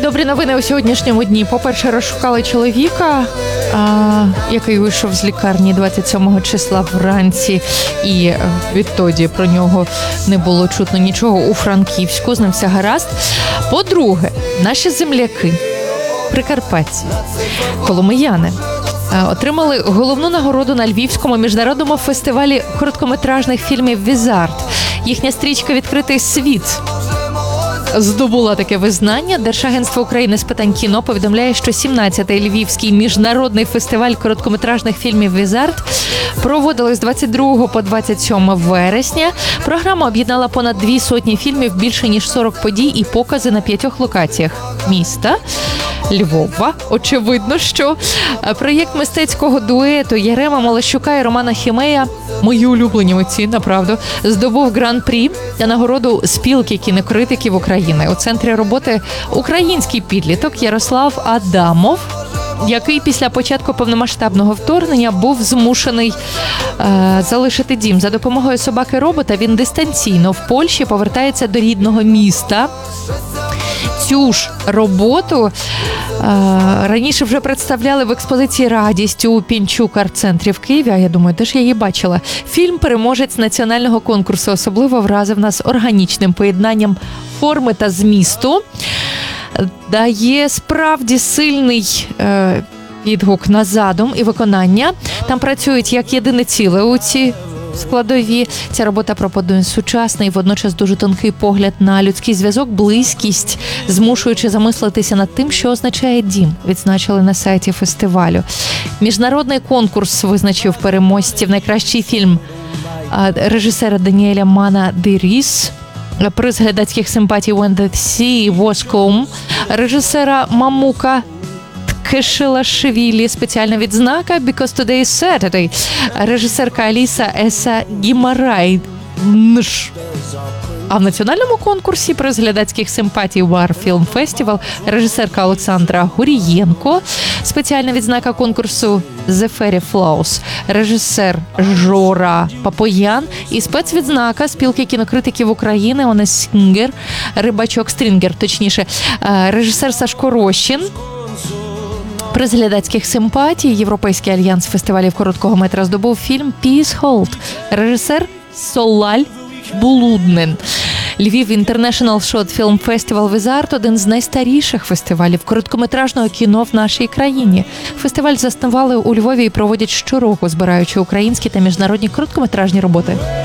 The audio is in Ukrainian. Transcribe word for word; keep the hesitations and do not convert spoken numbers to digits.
добрі новини у сьогоднішньому дні. По-перше, розшукали чоловіка, а, який вийшов з лікарні двадцять сьомого числа вранці, і відтоді про нього не було чутно нічого у Франківську, з ним все гаразд. По-друге, наші земляки, прикарпатці, коломияни, отримали головну нагороду на Львівському міжнародному фестивалі короткометражних фільмів «Візард». Їхня стрічка «Відкритий світ» здобула таке визнання. Держагентство України з питань кіно повідомляє, що сімнадцятий Львівський міжнародний фестиваль короткометражних фільмів «Візард» проводили з двадцять другого по двадцять сьоме вересня. Програма об'єднала понад дві сотні фільмів, більше ніж сорок подій і покази на п'ятьох локаціях міста Львова. Очевидно, що проєкт мистецького дуету Ярема Малащука і Романа Хімея, мої улюблені митці, направду, здобув гран-прі та нагороду спілки кінокритиків України. У центрі роботи український підліток Ярослав Адамов, який після початку повномасштабного вторгнення був змушений е, залишити дім. За допомогою собаки-робота він дистанційно в Польщі повертається до рідного міста. Цю ж роботу е, раніше вже представляли в експозиції «Радість» у Пінчук арт-центрі в Києві, а я думаю, де ж я її бачила. Фільм «Переможець національного конкурсу» особливо вразив нас органічним поєднанням форми та змісту. Дає справді сильний е, відгук на задум і виконання. Там працюють як єдине ціле у ці складові. Ця робота пропонує сучасний, водночас дуже тонкий погляд на людський зв'язок, близькість, змушуючи замислитися над тим, що означає дім, відзначили на сайті фестивалю. Міжнародний конкурс визначив переможців. Найкращий фільм режисера Даніеля Мана «Деріс», приз глядацьких симпатій «When the Sea Was Calm», режисера Мамука Ткешилашвілі спеціальна відзнака «Because Today is Saturday», режисерка Аліса Еса Гімарай. А в національному конкурсі приз глядацьких симпатій War Film Festival режисерка Олександра Гурієнко, спеціальна відзнака конкурсу The Fairy Flows, режисер Жора Папоян і спецвідзнака спілки кінокритиків України Онес Сінгер, Рибачок Стрінгер, точніше, режисер Сашко Рощин. Приз глядацьких симпатій Європейський альянс фестивалів короткого метра здобув фільм «Peace Hold», режисер Солаль Булуднин. Львів International Short Film Festival «Візард» – один з найстаріших фестивалів короткометражного кіно в нашій країні. Фестиваль заснували у Львові і проводять щороку, збираючи українські та міжнародні короткометражні роботи.